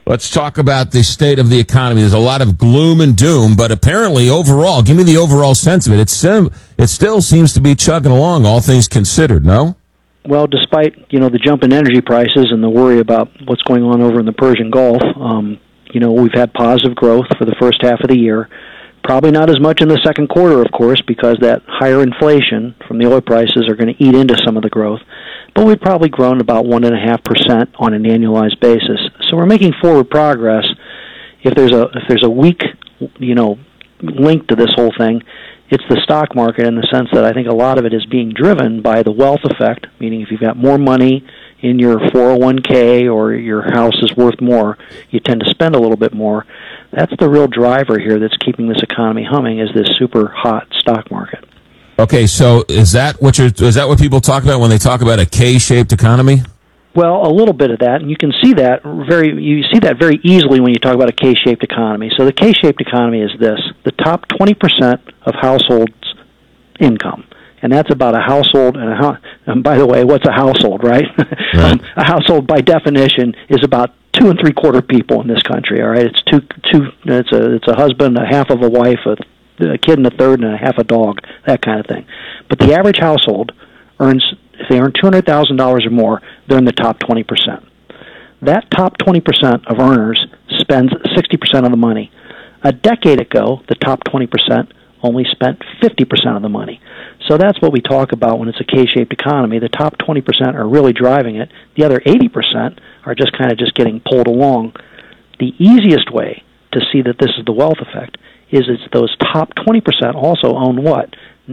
Let's talk about the state of the economy. There's a lot of gloom and doom, but apparently overall, give me the overall sense of it. It still seems to be chugging along, all things considered, no? Well, despite, the jump in energy prices and the worry about what's going on over in the Persian Gulf, we've had positive growth for the first half of the year. Probably not as much in the second quarter, of course, because that higher inflation from the oil prices are going to eat into some of the growth. But we've probably grown about 1.5% on an annualized basis. So we're making forward progress. If there's a weak, link to this whole thing, it's the stock market, in the sense that I think a lot of it is being driven by the wealth effect, meaning if you've got more money in your 401k or your house is worth more, you tend to spend a little bit more. That's the real driver here that's keeping this economy humming, is this super hot stock market. Okay, so is that what people talk about when they talk about a K-shaped economy? Well, a little bit of that, and you can see that very easily when you talk about a K-shaped economy. So the K-shaped economy is this: the top 20% of households' income. And that's about a household, and by the way, what's a household, right? Right. A household, by definition, is about 2 3/4 people in this country. All right, it's a husband, a half of a wife, a kid and a third, and a half a dog, that kind of thing. But the average household if they earn $200,000 or more, they're in the top 20%. That top 20% of earners spends 60% of the money. A decade ago, the top 20% only spent 50% of the money. So that's what we talk about when it's a K-shaped economy. The top 20% are really driving it. The other 80% are just getting pulled along. The easiest way to see that this is the wealth effect is it's those top 20% also own what?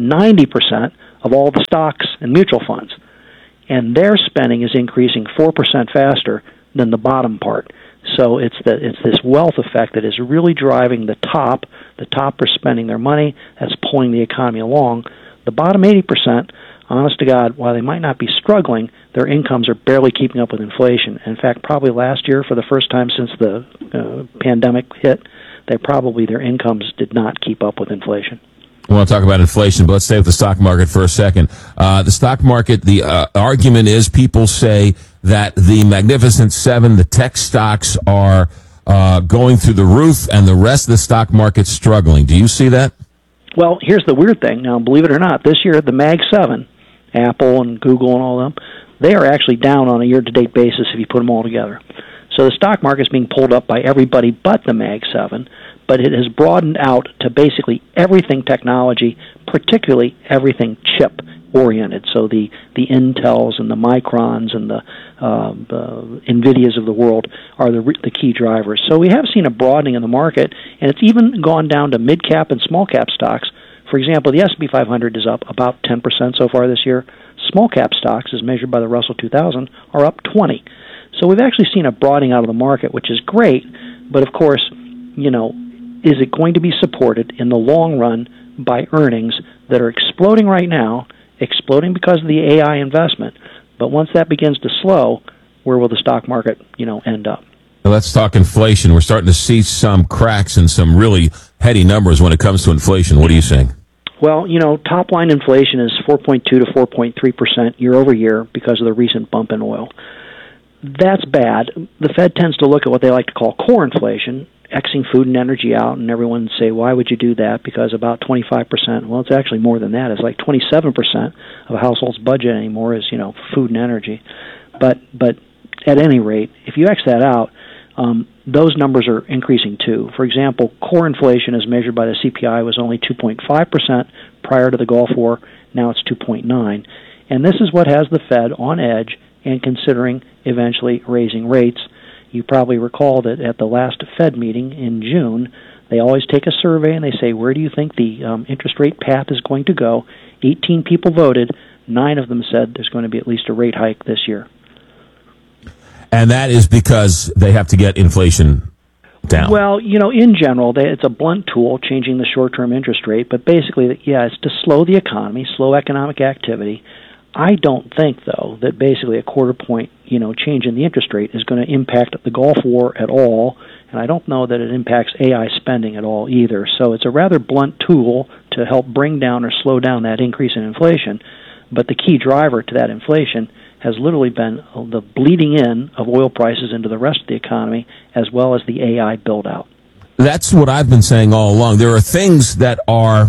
90% of all the stocks and mutual funds. And their spending is increasing 4% faster than the bottom part. So it's this wealth effect that is really driving the top. The top are spending their money. That's pulling the economy along. The bottom 80%, honest to God, while they might not be struggling, their incomes are barely keeping up with inflation. In fact, probably last year, for the first time since the pandemic hit, their incomes did not keep up with inflation. I want to talk about inflation, but let's stay with the stock market for a second. The stock market, the argument is, people say that the Magnificent Seven, the tech stocks, are going through the roof, and the rest of the stock market's struggling. Do you see that? Well, here's the weird thing. Now, believe it or not, this year the Mag 7, Apple and Google and all of them, they are actually down on a year-to-date basis if you put them all together. So the stock market's being pulled up by everybody but the Mag 7, but it has broadened out to basically everything technology, particularly everything chip-oriented. So the Intels and the Microns and the NVIDIAs of the world are the key drivers. So we have seen a broadening in the market, and it's even gone down to mid-cap and small-cap stocks. For example, the S&P 500 is up about 10% so far this year. Small-cap stocks, as measured by the Russell 2000, are up 20%. So we've actually seen a broadening out of the market, which is great, but of course, is it going to be supported in the long run by earnings that are exploding right now, exploding because of the AI investment? But once that begins to slow, where will the stock market, end up? Well, let's talk inflation. We're starting to see some cracks and some really heady numbers when it comes to inflation. What are you saying? Well, top-line inflation is 4.2 to 4.3% year over year because of the recent bump in oil. That's bad. The Fed tends to look at what they like to call core inflation, Xing food and energy out, and everyone say, why would you do that? Because about 25%, well, it's actually more than that. It's like 27% of a household's budget anymore is, food and energy. But at any rate, if you X that out, those numbers are increasing too. For example, core inflation as measured by the CPI was only 2.5% prior to the Gulf War. Now it's 2.9%. And this is what has the Fed on edge and considering eventually raising rates. You probably recall that at the last Fed meeting in June, they always take a survey and they say, where do you think the interest rate path is going to go? 18 people voted. 9 of them said there's going to be at least a rate hike this year. And that is because they have to get inflation down. Well, in general, it's a blunt tool, changing the short-term interest rate. But basically, it's to slow the economy, slow economic activity. I don't think, though, that basically a quarter point, change in the interest rate is going to impact the Gulf War at all, and I don't know that it impacts AI spending at all either. So it's a rather blunt tool to help bring down or slow down that increase in inflation, but the key driver to that inflation has literally been the bleeding in of oil prices into the rest of the economy, as well as the AI build-out. That's what I've been saying all along. There are things that are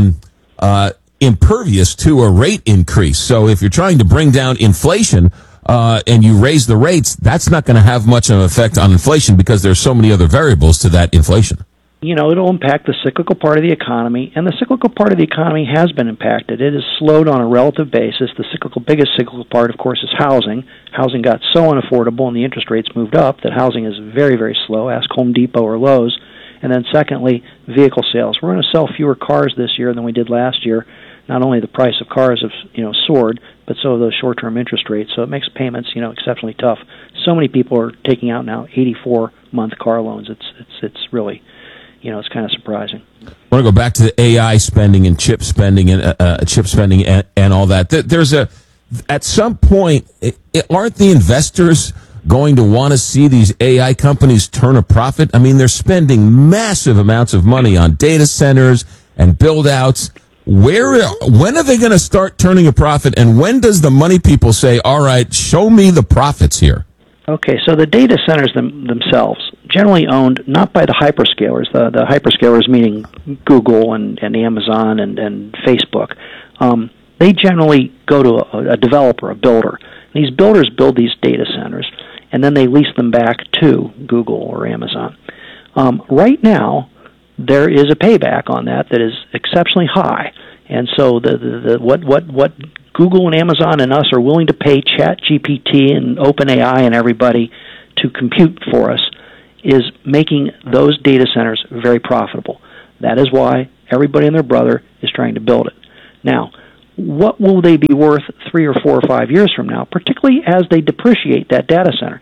impervious to a rate increase. So if you're trying to bring down inflation and you raise the rates, that's not going to have much of an effect on inflation because there's so many other variables to that inflation. It'll impact the cyclical part of the economy, and the cyclical part of the economy has been impacted. It has slowed on a relative basis. The biggest cyclical part, of course, is housing. Housing got so unaffordable and the interest rates moved up that housing is very, very slow. Ask Home Depot or Lowe's. And then secondly, vehicle sales. We're going to sell fewer cars this year than we did last year. Not only the price of cars have soared, but so have those short-term interest rates. So it makes payments exceptionally tough. So many people are taking out now 84-month car loans. It's really it's kind of surprising. I want to go back to the AI spending and chip spending and and all that. There's at some point, aren't the investors going to want to see these AI companies turn a profit? I mean, they're spending massive amounts of money on data centers and build-outs. When are they going to start turning a profit, and when does the money people say, all right, show me the profits here? Okay, so the data centers themselves, generally owned not by the hyperscalers, the hyperscalers meaning Google and Amazon and Facebook, they generally go to a developer, a builder. These builders build these data centers, and then they lease them back to Google or Amazon. Right now, there is a payback on that is exceptionally high, and so what Google and Amazon and us are willing to pay ChatGPT and OpenAI and everybody to compute for us is making those data centers very profitable. That is why everybody and their brother is trying to build it. Now, what will they be worth 3 or 4 or 5 years from now, particularly as they depreciate that data center?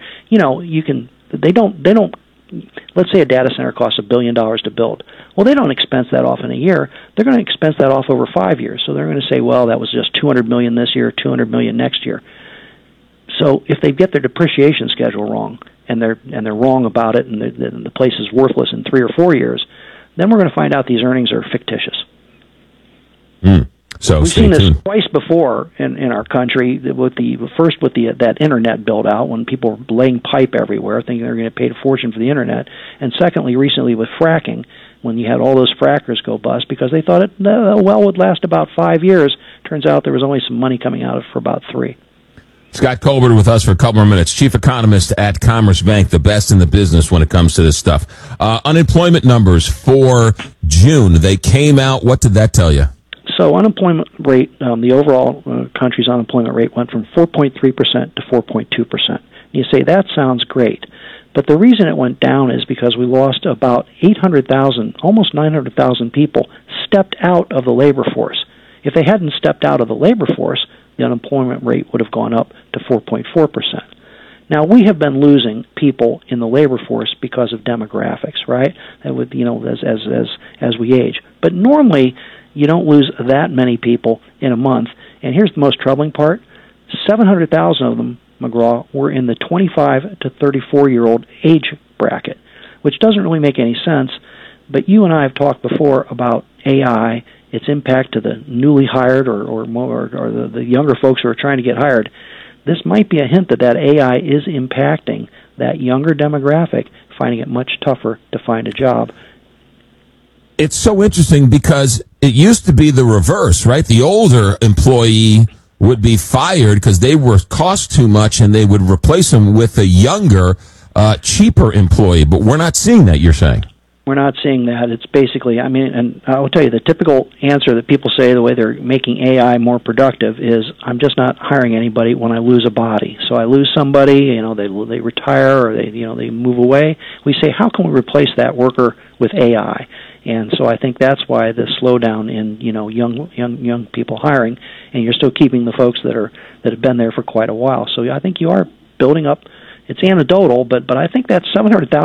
Let's say a data center costs $1 billion to build. Well, they don't expense that off in a year. They're going to expense that off over 5 years. So they're going to say, well, that was just $200 million this year, $200 million next year. So if they get their depreciation schedule wrong, and they're wrong about it, and the place is worthless in 3 or 4 years, then we're going to find out these earnings are fictitious. So we've seen this twice before in our country. With that internet build out, when people were laying pipe everywhere, thinking they're going to pay a fortune for the internet, and secondly, recently with fracking, when you had all those frackers go bust because they thought the well would last about 5 years. Turns out there was only some money coming out of it for about 3. Scott Colbert with us for a couple more minutes. Chief economist at Commerce Bank, the best in the business when it comes to this stuff. Unemployment numbers for June, they came out. What did that tell you? So unemployment rate, the overall country's unemployment rate went from 4.3% to 4.2%. You say, that sounds great. But the reason it went down is because we lost about 800,000, almost 900,000 people stepped out of the labor force. If they hadn't stepped out of the labor force, the unemployment rate would have gone up to 4.4%. Now, we have been losing people in the labor force because of demographics, right? That would, as we age. But normally, you don't lose that many people in a month. And here's the most troubling part. 700,000 of them, McGraw, were in the 25 to 34-year-old age bracket, which doesn't really make any sense. But you and I have talked before about AI, its impact to the newly hired or the younger folks who are trying to get hired. This might be a hint that AI is impacting that younger demographic, finding it much tougher to find a job. It's so interesting because it used to be the reverse, right? The older employee would be fired because they were cost too much and they would replace them with a younger, cheaper employee. But we're not seeing that, you're saying? We're not seeing that. It's basically, and I will tell you, the typical answer that people say the way they're making AI more productive is, I'm just not hiring anybody when I lose a body. So I lose somebody, they retire or they move away. We say, how can we replace that worker with AI? And so I think that's why the slowdown in young people hiring, and you're still keeping the folks that have been there for quite a while. So I think you are building up. It's anecdotal, but I think that's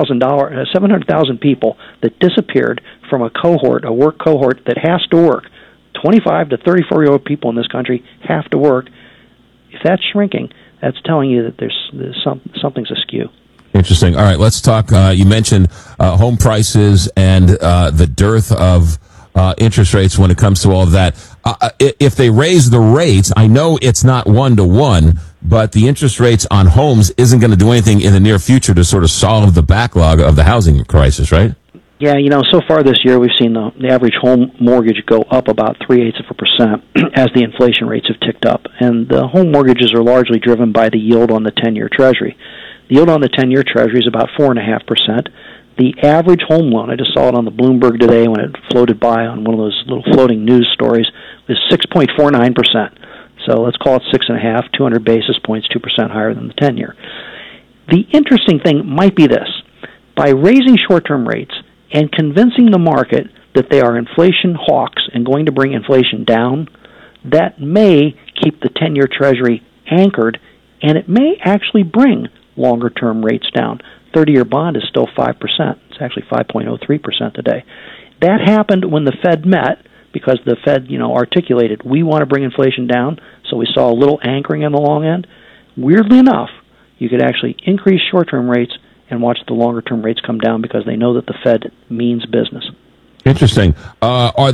700,000 people that disappeared from a work cohort that has to work. 25 to 34-year-old people in this country have to work. If that's shrinking, that's telling you that there's something's askew. Interesting. All right, let's talk. You mentioned home prices and the dearth of interest rates when it comes to all of that. If they raise the rates, I know it's not 1-to-1, but the interest rates on homes isn't going to do anything in the near future to sort of solve the backlog of the housing crisis, right? Yeah, so far this year we've seen the average home mortgage go up about 0.3% as the inflation rates have ticked up. And the home mortgages are largely driven by the yield on the 10-year Treasury. The yield on the 10-year Treasury is about 4.5%. The average home loan, I just saw it on the Bloomberg today when it floated by on one of those little floating news stories, is 6.49%. So let's call it 6.5, 200 basis points, 2% higher than the 10-year. The interesting thing might be this. By raising short-term rates and convincing the market that they are inflation hawks and going to bring inflation down, that may keep the 10-year Treasury anchored, and it may actually bring longer-term rates down. 30-year bond is still 5%. It's actually 5.03% today. That happened when the Fed met because the Fed, articulated, we want to bring inflation down, so we saw a little anchoring on the long end. Weirdly enough, you could actually increase short-term rates and watch the longer-term rates come down because they know that the Fed means business. Interesting. Are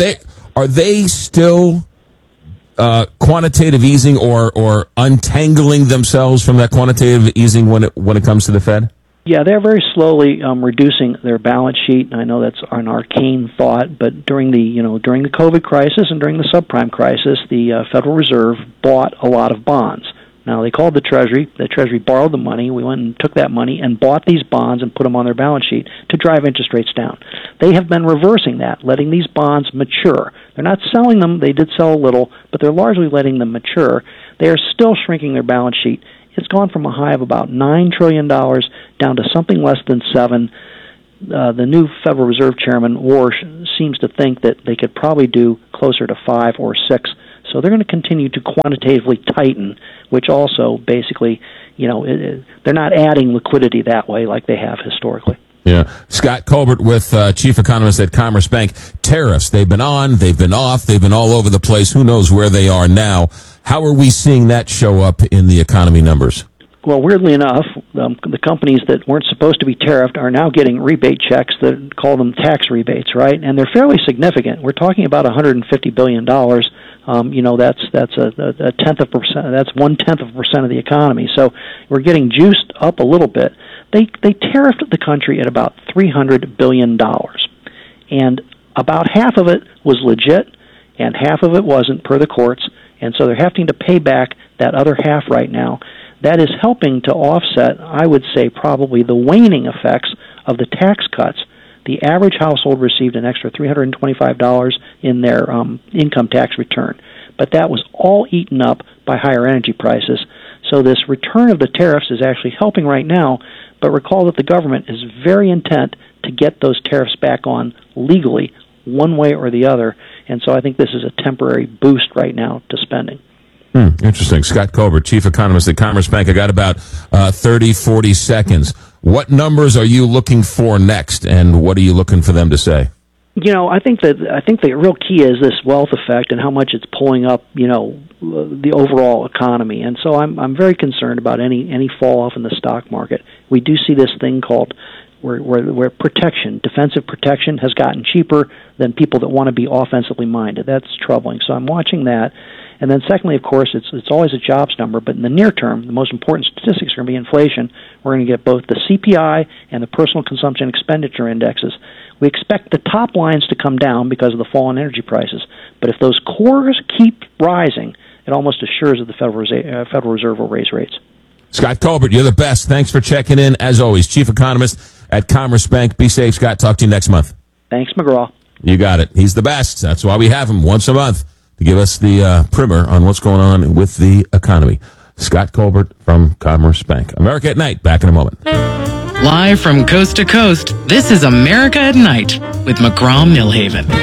they still quantitative easing or untangling themselves from that quantitative easing when it comes to the Fed? Yeah, they're very slowly reducing their balance sheet. I know that's an arcane thought, but during the COVID crisis and during the subprime crisis, the Federal Reserve bought a lot of bonds. Now, they called the Treasury. The Treasury borrowed the money. We went and took that money and bought these bonds and put them on their balance sheet to drive interest rates down. They have been reversing that, letting these bonds mature. They're not selling them. They did sell a little, but they're largely letting them mature. They are still shrinking their balance sheet. It's gone from a high of about $9 trillion down to something less than $7. The new Federal Reserve Chairman, Warsh, seems to think that they could probably do closer to 5 or 6. So they're going to continue to quantitatively tighten, which also basically, they're not adding liquidity that way like they have historically. Yeah. Scott Colbert with Chief Economist at Commerce Bank. Tariffs, they've been on, they've been off, they've been all over the place. Who knows where they are now? How are we seeing that show up in the economy numbers? Well, weirdly enough, the companies that weren't supposed to be tariffed are now getting rebate checks that call them tax rebates, right? And they're fairly significant. We're talking about $150 billion. That's a tenth of percent. That's 0.1% of the economy. So we're getting juiced up a little bit. They tariffed the country at about $300 billion, and about half of it was legit, and half of it wasn't per the courts. And so they're having to pay back that other half right now. That is helping to offset, I would say, probably the waning effects of the tax cuts. The average household received an extra $325 in their income tax return, but that was all eaten up by higher energy prices. So this return of the tariffs is actually helping right now, but recall that the government is very intent to get those tariffs back on legally, one way or the other, and so I think this is a temporary boost right now to spending. Interesting. Scott Colbert, Chief Economist at Commerce Bank. I got about 30, 40 seconds. What numbers are you looking for next, and what are you looking for them to say? I think the real key is this wealth effect and how much it's pulling up, the overall economy. And so I'm very concerned about any fall off in the stock market. We do see this thing called where protection, defensive protection, has gotten cheaper than people that want to be offensively minded. That's troubling. So I'm watching that. And then secondly, of course, it's always a jobs number, but in the near term, the most important statistics are going to be inflation. We're going to get both the CPI and the personal consumption expenditure indexes. We expect the top lines to come down because of the fall in energy prices. But if those cores keep rising, it almost assures that the Federal Reserve will raise rates. Scott Colbert, you're the best. Thanks for checking in. As always, Chief Economist at Commerce Bank. Be safe, Scott. Talk to you next month. Thanks, McGraw. You got it. He's the best. That's why we have him once a month to give us the primer on what's going on with the economy. Scott Colbert from Commerce Bank. America at Night. Back in a moment. Live from coast to coast, this is America at Night with McGraw Millhaven.